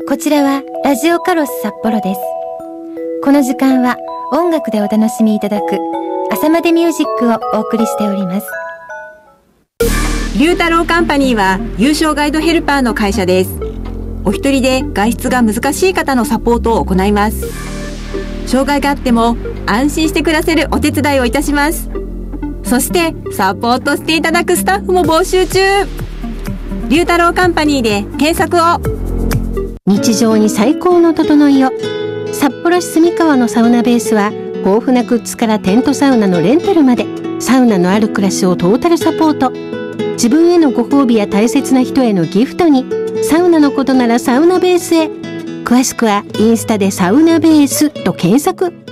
こちらはラジオカロス札幌です。この時間は音楽でお楽しみいただく朝までミュージックをお送りしております。 龍太郎カンパニーは有償ガイドヘルパーの会社です。お一人で外出が難しい方のサポートを行います。障害があっても安心して暮らせるお手伝いをいたします。そしてサポートしていただくスタッフも募集中。龍太郎カンパニーで検索を。 日常に最高の整いを。札幌市住川のサウナベースは豊富なグッズからテントサウナのレンタルまでサウナのある暮らしをトータルサポート。自分へのご褒美や大切な人へのギフトにサウナのことならサウナベースへ。詳しくはインスタでサウナベースと検索。